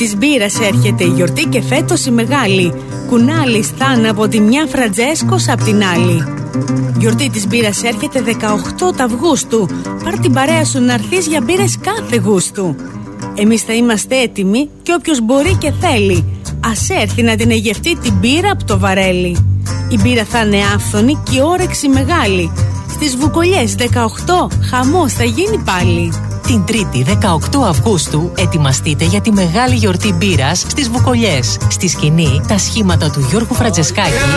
Της μπύρας έρχεται η γιορτή και φέτος η μεγάλη. Κουνάλι Στάν από τη μια, Φραντζέσκος απ' την άλλη. Γιορτή της μπύρας έρχεται 18 Αυγούστου. Πάρ' την παρέα σου να έρθεις για μπύρες κάθε γούστου. Εμείς θα είμαστε έτοιμοι και όποιος μπορεί και θέλει, ας έρθει να την εγευτεί την μπύρα από το βαρέλι. Η μπύρα θα είναι άφθονη και η όρεξη μεγάλη. Στις Βουκολιές 18 χαμός θα γίνει πάλι. Την Τρίτη 18 Αυγούστου ετοιμαστείτε για τη μεγάλη γιορτή μπύρας στις Βουκολιές. Στη σκηνή τα σχήματα του Γιώργου Φραντζεσκάκη